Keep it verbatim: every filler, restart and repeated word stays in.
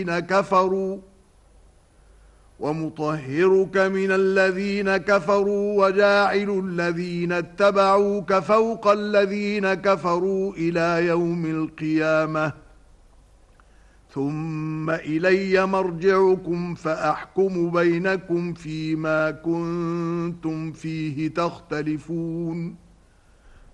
كفروا ومطهرك من الذين كفروا وجاعل الذين اتبعوك فوق الذين كفروا إلى يوم القيامة ثم إلي مرجعكم فأحكم بينكم فيما كنتم فيه تختلفون